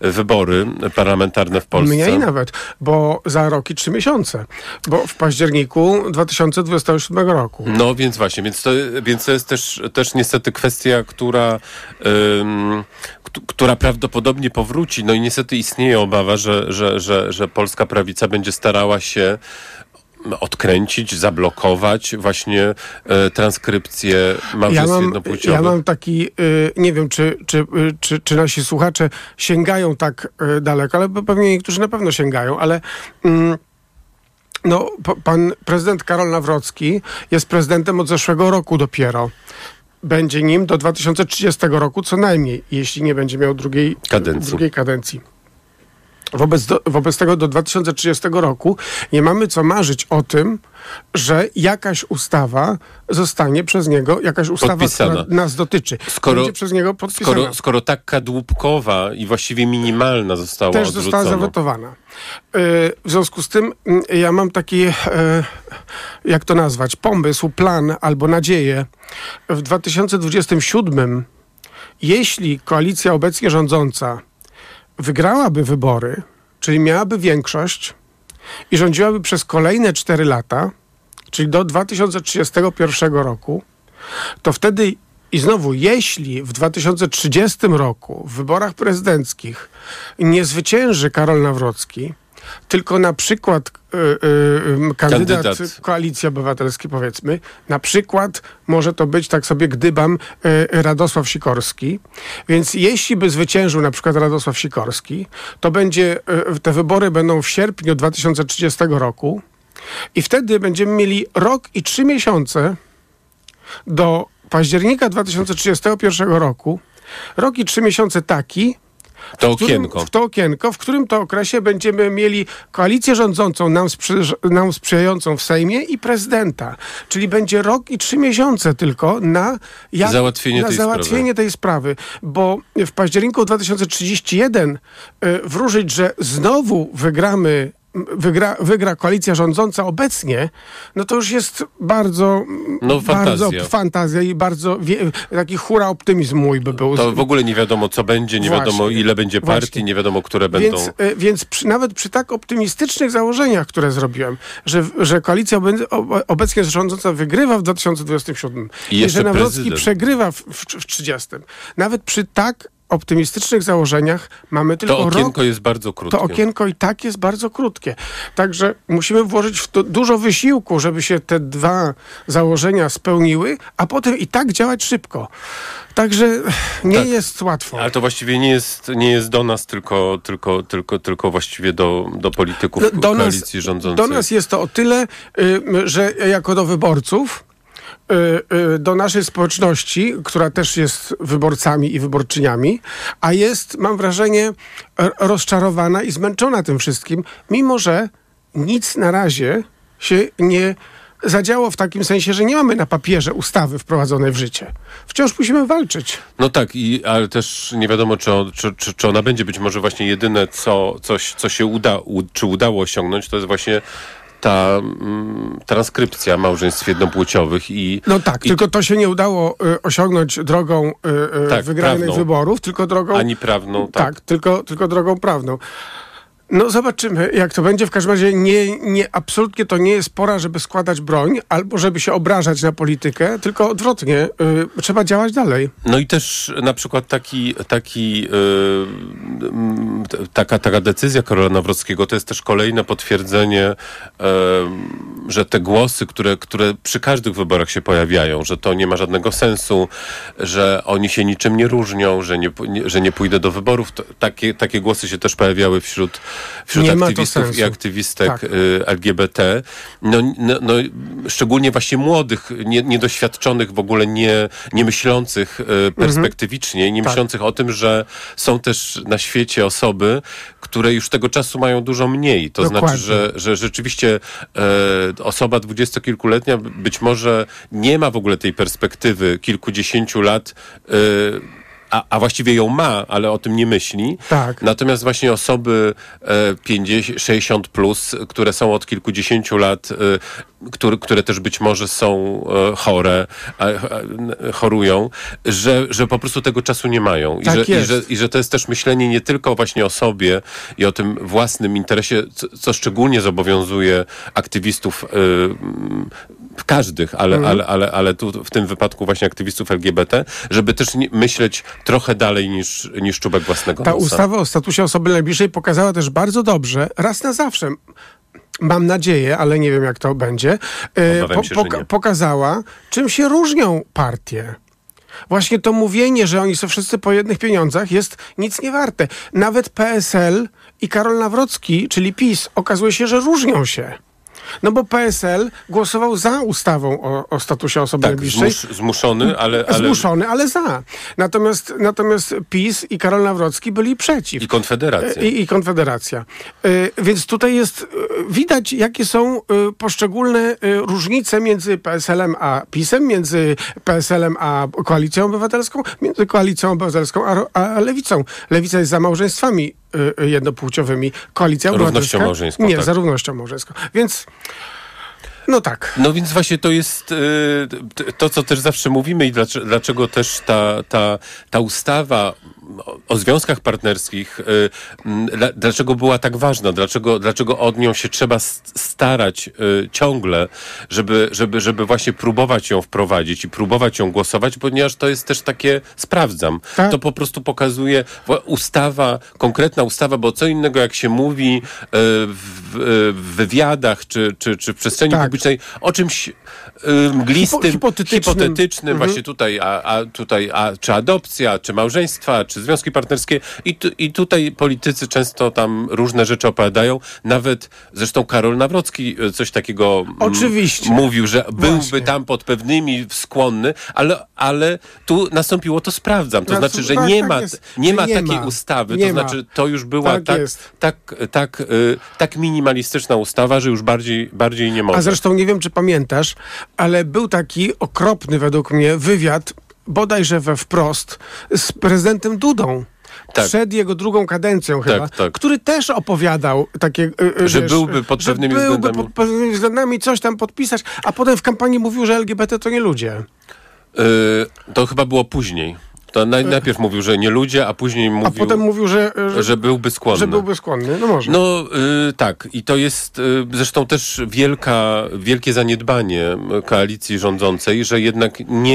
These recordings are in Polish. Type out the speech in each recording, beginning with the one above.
wybory parlamentarne w Polsce. Mniej nawet, bo za rok i 3 miesiące. Bo w październiku 2027 roku. No więc właśnie, więc to jest też niestety kwestia, która prawdopodobnie powróci. No i niestety istnieje obawa, że polska prawica będzie starała się odkręcić, zablokować właśnie transkrypcję małżeństw jednopłciowych. Ja mam taki, nie wiem, czy nasi słuchacze sięgają tak daleko, ale pewnie niektórzy na pewno sięgają, ale pan prezydent Karol Nawrocki jest prezydentem od zeszłego roku dopiero. Będzie nim do 2030 roku co najmniej, jeśli nie będzie miał drugiej kadencji. Wobec tego do 2030 roku nie mamy co marzyć o tym, że jakaś ustawa zostanie przez niego, która nas dotyczy, będzie przez niego podpisana. Skoro tak kadłubkowa i właściwie minimalna została też odrzucona. Została zawetowana. W związku z tym ja mam taki, jak to nazwać, pomysł, plan albo nadzieję. W 2027, jeśli koalicja obecnie rządząca wygrałaby wybory, czyli miałaby większość i rządziłaby przez kolejne 4 lata, czyli do 2031 roku, to wtedy i znowu, jeśli w 2030 roku w wyborach prezydenckich nie zwycięży Karol Nawrocki, tylko na przykład kandydat Koalicji Obywatelskiej, powiedzmy, na przykład może to być, tak sobie gdybam, Radosław Sikorski. Więc jeśli by zwyciężył na przykład Radosław Sikorski, to te wybory będą w sierpniu 2030 roku i wtedy będziemy mieli rok i 3 miesiące do października 2031 roku. Rok i 3 miesiące taki, w którym to okresie będziemy mieli koalicję rządzącą nam sprzyjającą w Sejmie i prezydenta. Czyli będzie rok i 3 miesiące tylko na załatwienie tej sprawy. Bo w październiku 2031 wróżyć, że znowu wygra koalicja rządząca obecnie, no to już jest bardzo fantazja i bardzo taki hura optymizm mój by był. To w ogóle nie wiadomo, co będzie, nie wiadomo, ile będzie partii, nie wiadomo, które będą. Więc nawet przy tak optymistycznych założeniach, które zrobiłem, że koalicja obecnie rządząca wygrywa w 2027 i że Nawrocki przegrywa w 30. Nawet przy tak optymistycznych założeniach mamy tylko rok. To okienko jest bardzo krótkie. To okienko i tak jest bardzo krótkie. Także musimy włożyć w to dużo wysiłku, żeby się te 2 założenia spełniły, a potem i tak działać szybko. Także nie jest łatwo. Ale to właściwie nie jest do nas, tylko właściwie do polityków koalicji rządzącej. Do nas jest to o tyle, że jako do wyborców, do naszej społeczności, która też jest wyborcami i wyborczyniami, a jest, mam wrażenie, rozczarowana i zmęczona tym wszystkim, mimo że nic na razie się nie zadziało w takim sensie, że nie mamy na papierze ustawy wprowadzonej w życie. Wciąż musimy walczyć. No tak, ale też nie wiadomo, czy ona będzie. Być może właśnie jedyne, co się udało osiągnąć, to jest właśnie ta transkrypcja małżeństw jednopłciowych tylko to się nie udało osiągnąąć drogą wygranych wyborów, tylko drogą... Ani prawną, tak. Tylko drogą prawną. No zobaczymy, jak to będzie. W każdym razie absolutnie to nie jest pora, żeby składać broń albo żeby się obrażać na politykę, tylko odwrotnie. Trzeba działać dalej. No i też na przykład taka decyzja Karola Nawrockiego to jest też kolejne potwierdzenie, że te głosy, które przy każdych wyborach się pojawiają, że to nie ma żadnego sensu, że oni się niczym nie różnią, że nie pójdę do wyborów. Takie głosy się też pojawiały wśród aktywistów i aktywistek LGBT. No, szczególnie właśnie młodych, niedoświadczonych, w ogóle nie myślących perspektywicznie, nie myślących o tym, że są też na świecie osoby, które już tego czasu mają dużo mniej. To Dokładnie. znaczy, że rzeczywiście osoba dwudziestokilkuletnia być może nie ma w ogóle tej perspektywy kilkudziesięciu lat a właściwie ją ma, ale o tym nie myśli. Tak. Natomiast właśnie osoby 50, plus, które są od kilkudziesięciu lat, które też być może są chore, chorują, że po prostu tego czasu nie mają. I że to jest też myślenie nie tylko właśnie o sobie i o tym własnym interesie, co szczególnie zobowiązuje aktywistów każdych, ale tu w tym wypadku właśnie aktywistów LGBT, żeby też myśleć trochę dalej niż czubek własnego nosa. Ta ustawa o statusie osoby najbliższej pokazała też bardzo dobrze, raz na zawsze, mam nadzieję, ale nie wiem jak to będzie, pokazała, czym się różnią partie. Właśnie to mówienie, że oni są wszyscy po jednych pieniądzach, jest nic nie warte. Nawet PSL i Karol Nawrocki, czyli PiS, okazuje się, że różnią się. No bo PSL głosował za ustawą o statusie osoby najbliższej. Zmuszony, ale... Zmuszony, ale za. Natomiast PiS i Karol Nawrocki byli przeciw. I Konfederacja. I Konfederacja. Więc tutaj jest... Widać, jakie są poszczególne różnice między PSL-em a PiS-em, między PSL-em a Koalicją Obywatelską, między Koalicją Obywatelską a Lewicą. Lewica jest za małżeństwami jednopłciowymi. Koalicja Obywatelska... Równością małżeńską. Nie, tak. za równością małżeńską. Więc... No tak. No więc właśnie to jest to, co też zawsze mówimy i dlaczego też ta ustawa o związkach partnerskich, dlaczego była tak ważna, dlaczego od nią się trzeba starać ciągle, żeby właśnie próbować ją wprowadzić i próbować ją głosować, ponieważ to jest też takie, sprawdzam, tak? To po prostu ustawa, konkretna ustawa, bo co innego jak się mówi w wywiadach czy w przestrzeni publicznej o czymś mglistym, hipotetycznym, właśnie tutaj, czy adopcja, czy małżeństwa, czy związki partnerskie i tutaj politycy często tam różne rzeczy opowiadają. Nawet zresztą Karol Nawrocki coś takiego mówił, że byłby tam pod pewnymi skłonny, ale tu nastąpiło to sprawdzam. To znaczy, że nie ma takiej ustawy. To znaczy, to już była tak minimalistyczna ustawa, że już bardziej nie może. A zresztą nie wiem, czy pamiętasz, ale był taki okropny według mnie wywiad, bodajże we Wprost, z prezydentem Dudą. Tak. Przed jego drugą kadencją chyba, który też opowiadał takie... że byłby pod pewnymi względami. Pod pewnymi względami coś tam podpisać, a potem w kampanii mówił, że LGBT to nie ludzie. To chyba było później. To najpierw mówił, że nie ludzie, a później mówił... A potem mówił, że byłby skłonny. Że byłby skłonny, no może. No tak. I to jest zresztą też wielkie zaniedbanie koalicji rządzącej, że jednak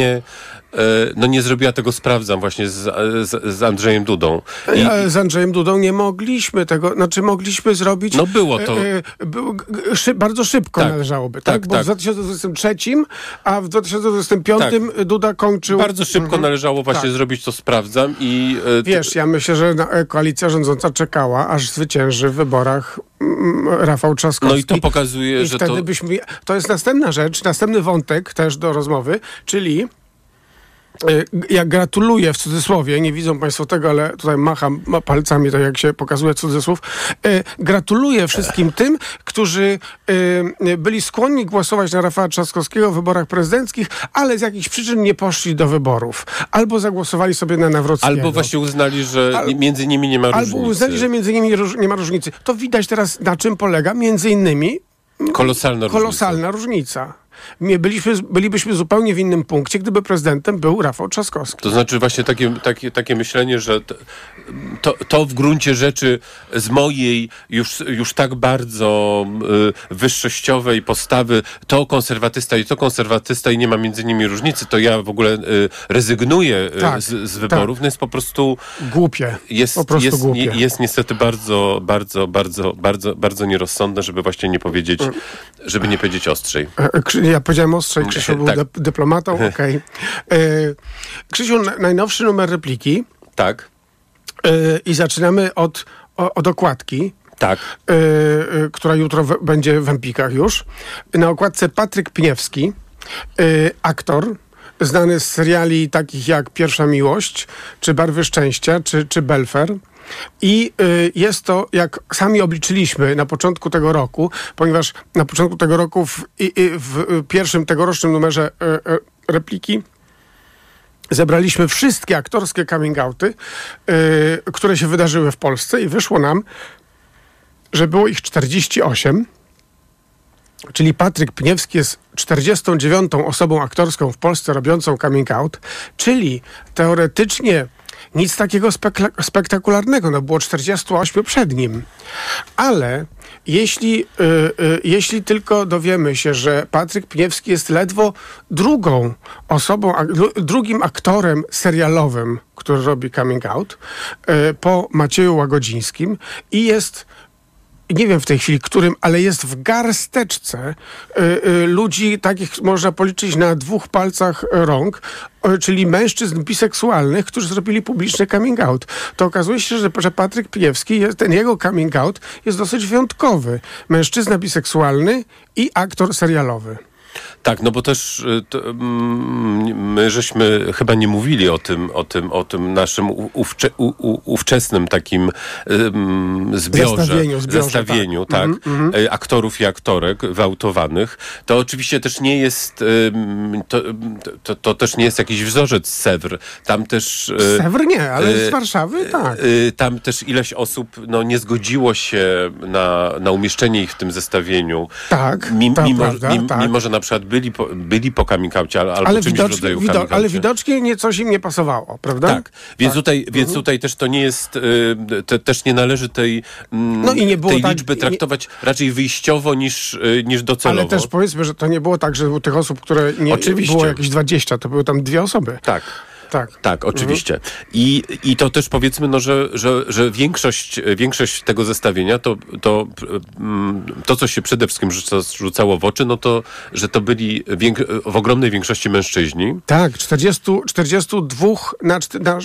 nie zrobiła tego, sprawdzam, właśnie z Andrzejem Dudą. Ale z Andrzejem Dudą nie mogliśmy tego, znaczy mogliśmy zrobić... No było to... bardzo szybko należałoby, tak? Bo w 2023, a w 2025 Duda kończył... Bardzo szybko należało właśnie zrobić to, sprawdzam i... Wiesz, ja myślę, że koalicja rządząca czekała, aż zwycięży w wyborach Rafał Trzaskowski. No i to pokazuje, I że wtedy to jest następna rzecz, następny wątek też do rozmowy, czyli... Ja gratuluję, w cudzysłowie, nie widzą państwo tego, ale tutaj macham palcami, tak jak się pokazuje cudzysłów. Gratuluję wszystkim tym, którzy byli skłonni głosować na Rafała Trzaskowskiego w wyborach prezydenckich, ale z jakichś przyczyn nie poszli do wyborów. Albo zagłosowali sobie na Nawrockiego. Albo właśnie uznali, że między nimi nie ma różnicy. Albo uznali, że między nimi nie ma różnicy. To widać teraz, na czym polega między innymi kolosalna różnica. Bylibyśmy zupełnie w innym punkcie, gdyby prezydentem był Rafał Trzaskowski. To znaczy właśnie takie myślenie, że to w gruncie rzeczy z mojej już tak bardzo wyższościowej postawy to konserwatysta i nie ma między nimi różnicy, to ja w ogóle rezygnuję z wyborów. No jest po prostu głupie. Jest niestety bardzo, bardzo, bardzo, bardzo, bardzo nierozsądne, żeby właśnie nie powiedzieć ostrzej. Ja powiedziałem ostrzej, Krzysiu był dyplomatą, okej. Krzysiu, najnowszy numer Repliki. Tak. I zaczynamy od okładki. Tak. Która jutro będzie w Empikach już. Na okładce Patryk Pniewski, aktor, znany z seriali takich jak Pierwsza Miłość, czy Barwy Szczęścia, czy Belfer. I jest to, jak sami obliczyliśmy na początku tego roku, ponieważ na początku tego roku w pierwszym tegorocznym numerze Repliki zebraliśmy wszystkie aktorskie coming outy, które się wydarzyły w Polsce i wyszło nam, że było ich 48, czyli Patryk Pniewski jest 49. osobą aktorską w Polsce robiącą coming out, czyli teoretycznie nic takiego spektakularnego, no było 48 przed nim. Ale jeśli tylko dowiemy się, że Patryk Pniewski jest ledwo drugim aktorem serialowym, który robi coming out, po Macieju Łagodzińskim i jest, nie wiem w tej chwili którym, ale jest w garsteczce ludzi, takich można policzyć na 2 palcach rąk, czyli mężczyzn biseksualnych, którzy zrobili publiczny coming out. To okazuje się, że Patryk Pniewski, ten jego coming out jest dosyć wyjątkowy. Mężczyzna biseksualny i aktor serialowy. Tak, no bo też my żeśmy chyba nie mówili o tym naszym ówczesnym takim zestawieniu tak, aktorów i aktorek wyautowanych. To oczywiście też nie jest to też nie jest jakiś wzorzec Sewr. Tam też Sewr nie, ale z Warszawy tak. Tam też ileś osób nie zgodziło się na umieszczenie ich w tym zestawieniu. Tak, mimo że na przykład byli po coming outie, albo czymś w rodzaju coming outie. Ale widocznie coś im nie pasowało, prawda? Tak, więc tutaj też to nie jest, też nie należy tej liczby traktować raczej wyjściowo niż docelowo. Ale też powiedzmy, że to nie było tak, że było tych osób, które nie było jakieś 20, to były tam 2 osoby. Tak, oczywiście. I to też powiedzmy, że większość tego zestawienia to co się przede wszystkim rzucało w oczy, to, że to byli w ogromnej większości mężczyźni. Tak, 42 na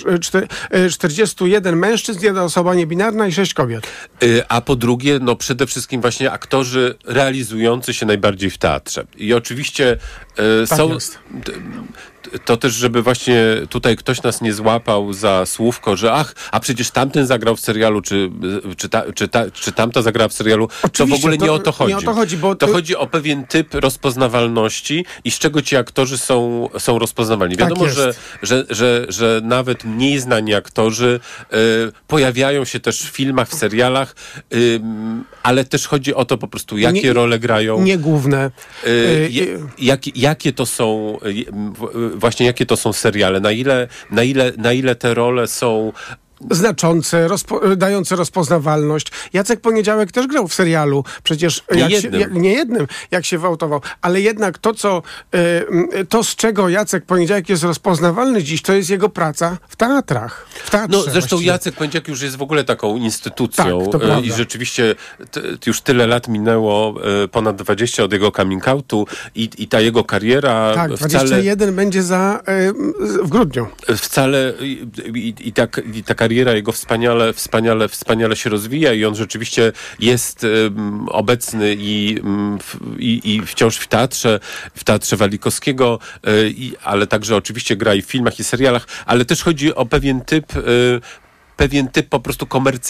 41 mężczyzn, 1 osoba niebinarna i 6 kobiet. A po drugie, przede wszystkim właśnie aktorzy realizujący się najbardziej w teatrze. I oczywiście są... Jest. To też, żeby właśnie tutaj ktoś nas nie złapał za słówko, że a przecież tamten zagrał w serialu, czy tamta zagrała w serialu. Oczywiście, to w ogóle nie o to chodzi. Nie o to chodzi, bo to chodzi o pewien typ rozpoznawalności i z czego ci aktorzy są rozpoznawalni. Wiadomo, że nawet mniej znani aktorzy pojawiają się też w filmach, w serialach, ale też chodzi o to po prostu, jakie role grają. Nie główne. Jakie to są właśnie jakie to są seriale, na ile te role są znaczące, dające rozpoznawalność. Jacek Poniedziałek też grał w serialu, przecież nie jednym, jak się wyautował, ale jednak to, z czego Jacek Poniedziałek jest rozpoznawalny dziś, to jest jego praca w teatrach. W teatrze zresztą właściwie. Jacek Poniedziałek już jest w ogóle taką instytucją i rzeczywiście już tyle lat minęło, ponad 20 od jego coming outu i ta jego kariera... Tak, 21 będzie w grudniu. Wcale i ta kariera jego wspaniale się rozwija i on rzeczywiście jest obecny i wciąż w teatrze Walikowskiego, ale także oczywiście gra i w filmach i serialach, ale też chodzi o pewien typ po prostu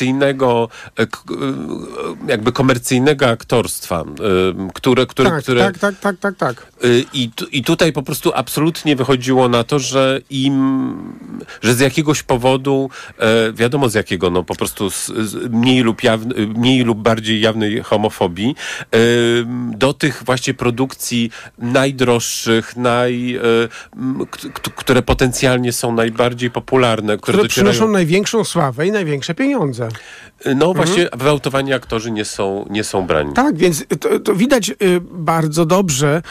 komercyjnego aktorstwa, które... Tak. I tutaj po prostu absolutnie wychodziło na to, że z jakiegoś powodu, wiadomo z jakiego, po prostu z mniej lub bardziej jawnej homofobii, do tych właśnie produkcji najdroższych, które potencjalnie są najbardziej popularne, które przynoszą największą sławę i największe pieniądze. Właśnie wyautowani aktorzy nie są brani. Tak, więc to widać bardzo dobrze,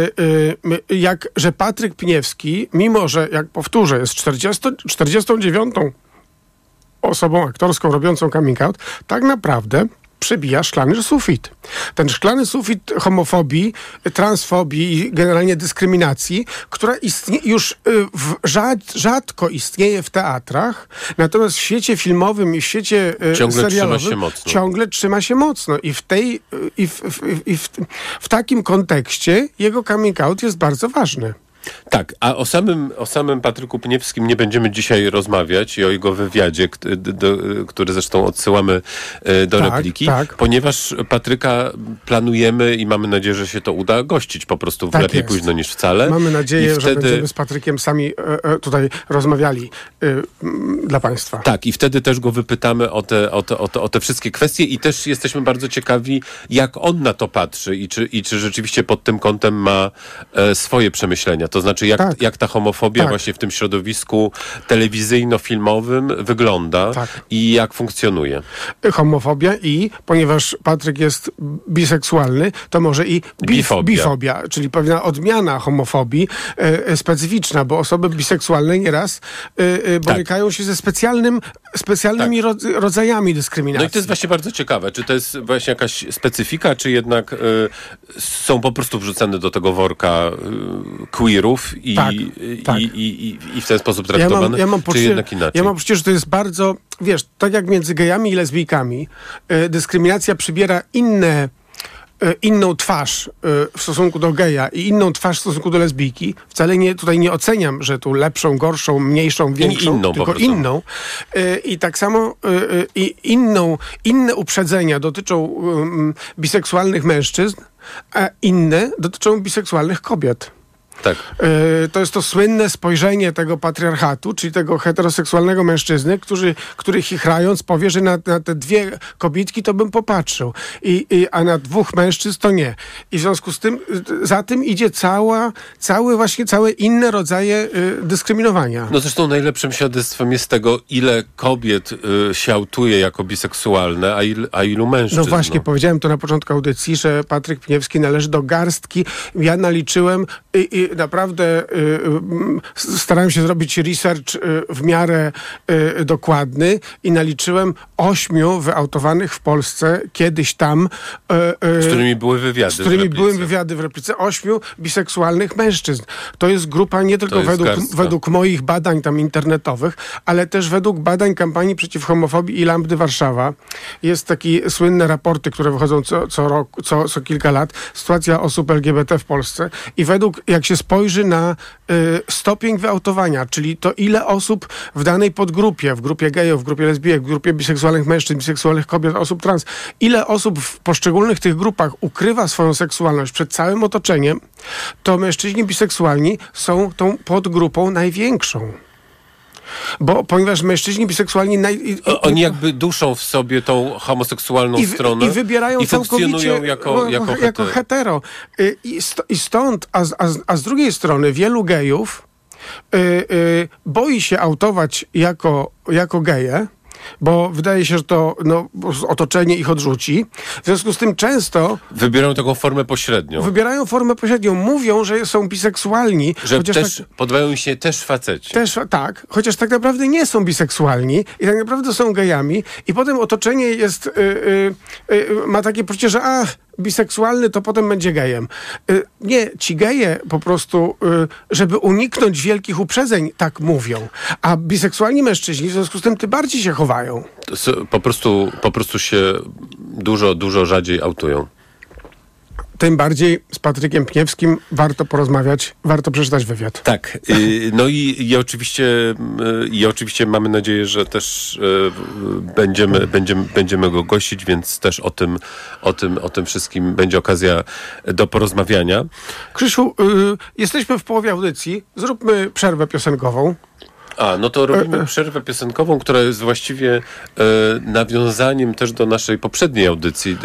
że Patryk Pniewski, mimo że, jak powtórzę, jest 49. osobą aktorską robiącą coming out, tak naprawdę przebija szklany sufit. Ten szklany sufit homofobii, transfobii i generalnie dyskryminacji, która już rzadko istnieje w teatrach, natomiast w świecie filmowym i w świecie serialowym ciągle trzyma się mocno. I w takim kontekście jego coming out jest bardzo ważny. Tak, a o samym Patryku Pniewskim nie będziemy dzisiaj rozmawiać i o jego wywiadzie, który zresztą odsyłamy do repliki, ponieważ Patryka planujemy i mamy nadzieję, że się to uda gościć po prostu lepiej późno niż wcale. Mamy nadzieję, że będziemy z Patrykiem sami tutaj rozmawiali dla Państwa. Tak, i wtedy też go wypytamy o te wszystkie kwestie i też jesteśmy bardzo ciekawi, jak on na to patrzy i czy rzeczywiście pod tym kątem ma swoje przemyślenia. To znaczy, jak ta homofobia właśnie w tym środowisku telewizyjno-filmowym wygląda i jak funkcjonuje. Homofobia ponieważ Patryk jest biseksualny, to może i bifobia, czyli pewna odmiana homofobii specyficzna, bo osoby biseksualne nieraz borykają się ze specjalnymi rodzajami dyskryminacji. No i to jest właśnie bardzo ciekawe. Czy to jest właśnie jakaś specyfika, czy jednak są po prostu wrzucane do tego worka queerów i w ten sposób traktowane, czy jednak inaczej? Ja mam poczucie, że to jest bardzo, tak jak między gejami i lesbijkami, dyskryminacja przybiera inną twarz w stosunku do geja i inną twarz w stosunku do lesbijki. Wcale tutaj nie oceniam, że tu lepszą, gorszą, mniejszą, większą, tylko inną. I tak samo inne uprzedzenia dotyczą biseksualnych mężczyzn, a inne dotyczą biseksualnych kobiet. Tak. To jest to słynne spojrzenie tego patriarchatu, czyli tego heteroseksualnego mężczyzny, który chichrając powie, że na te dwie kobietki to bym popatrzył, a na dwóch mężczyzn to nie. I w związku z tym za tym idzie całe inne rodzaje dyskryminowania. No zresztą najlepszym świadectwem jest tego, ile kobiet się autuje jako biseksualne, a ilu mężczyzn. No właśnie, powiedziałem to na początku audycji, że Patryk Pniewski należy do garstki. Ja naliczyłem i naprawdę starałem się zrobić research w miarę dokładny i naliczyłem 8 wyautowanych w Polsce kiedyś tam. Z którymi były wywiady. Z którymi były wywiady w replice. 8 biseksualnych mężczyzn. To jest grupa nie tylko według moich badań tam internetowych, ale też według badań kampanii przeciw homofobii i Lambdy Warszawa. Jest takie słynne raporty, które wychodzą co kilka lat. Sytuacja osób LGBT w Polsce. I jak się spojrzy na stopień wyautowania, czyli to ile osób w danej podgrupie, w grupie gejów, w grupie lesbijek, w grupie biseksualnych mężczyzn, biseksualnych kobiet, osób trans, ile osób w poszczególnych tych grupach ukrywa swoją seksualność przed całym otoczeniem, to mężczyźni biseksualni są tą podgrupą największą. Ponieważ mężczyźni biseksualni... Oni jakby duszą w sobie tą homoseksualną stronę i wybierają i funkcjonują jako hetero. I stąd, a z drugiej strony wielu gejów boi się autować jako geje, bo wydaje się, że to otoczenie ich odrzuci. W związku z tym często... Wybierają taką formę pośrednią. Mówią, że są biseksualni. Że też podobają się też faceci. Chociaż tak naprawdę nie są biseksualni i tak naprawdę są gejami. I potem otoczenie jest... ma takie poczucie, że biseksualny to potem będzie gejem. Nie, ci geje po prostu, żeby uniknąć wielkich uprzedzeń, tak mówią. A biseksualni mężczyźni w związku z tym bardziej się chowają. Po prostu się dużo rzadziej autują. Tym bardziej z Patrykiem Pniewskim warto porozmawiać, warto przeczytać wywiad. Tak. No i oczywiście mamy nadzieję, że też będziemy go gościć, więc też o tym wszystkim będzie okazja do porozmawiania. Krzysiu, jesteśmy w połowie audycji. Zróbmy przerwę piosenkową. No to robimy przerwę piosenkową, która jest właściwie nawiązaniem też do naszej poprzedniej audycji,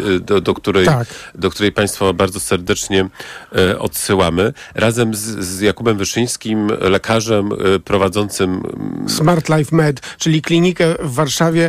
do której Państwa bardzo serdecznie odsyłamy. Razem z Jakubem Wyszyńskim, lekarzem prowadzącym Smart Life Med, czyli klinikę w Warszawie,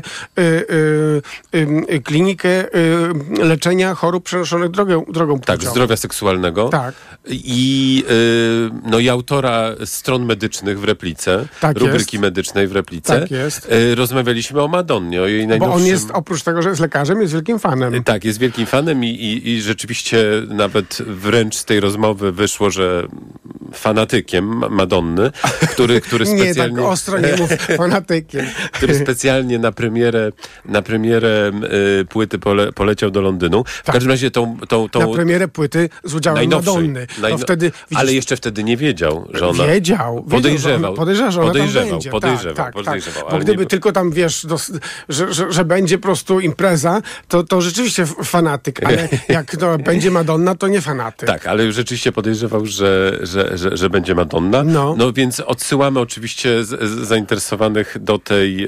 klinikę leczenia chorób przenoszonych drogą płciową. Tak, zdrowia seksualnego. Tak. I autora stron medycznych w replice. Tak również Fabryki Medycznej w Replice. Tak jest. Rozmawialiśmy o Madonnie, o jej Bo najnowszym... on jest, oprócz tego, że jest lekarzem, jest wielkim fanem. Tak, jest wielkim fanem i rzeczywiście nawet wręcz z tej rozmowy wyszło, że fanatykiem Madonny, który specjalnie... Nie, tak ostro nie mów fanatykiem. który specjalnie na premierę płyty poleciał do Londynu. W każdym razie tą Na premierę płyty z udziałem Madonny. Wtedy, widzisz, ale jeszcze wtedy nie wiedział, że ona... Wiedział, Podejrzewał, że ona tam będzie. Podejrzewał. Bo ale gdyby nie... tylko tam, wiesz, że będzie po prostu impreza, to rzeczywiście fanatyk, ale jak to będzie Madonna, to nie fanatyk. Tak, ale rzeczywiście podejrzewał, że będzie Madonna. No więc odsyłamy oczywiście zainteresowanych do tej...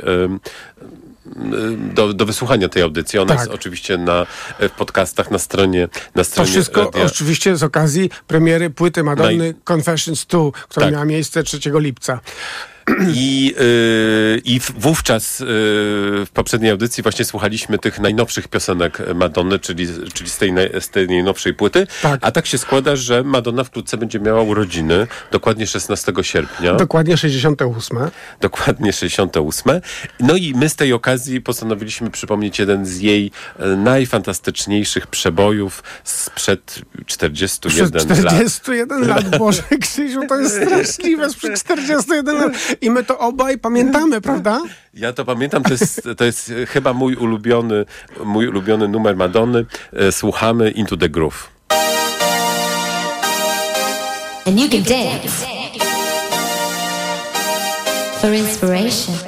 Do wysłuchania tej audycji. Ona jest oczywiście w podcastach na stronie To wszystko oczywiście z okazji premiery płyty Madonny Confessions 2, która miała miejsce 3 lipca. I wówczas w poprzedniej audycji właśnie słuchaliśmy tych najnowszych piosenek Madonny, czyli z tej najnowszej płyty. Tak. A tak się składa, że Madonna wkrótce będzie miała urodziny, dokładnie 16 sierpnia. Dokładnie 68. Dokładnie 68. No i my z tej okazji postanowiliśmy przypomnieć jeden z jej najfantastyczniejszych przebojów sprzed 41 lat. 41 lat, Boże Krzysiu, to jest straszliwe, sprzed 41 lat. I my to obaj pamiętamy, prawda? Ja to pamiętam, to jest chyba mój ulubiony numer Madonny. Słuchamy Into the Groove. And you can dance for inspiration.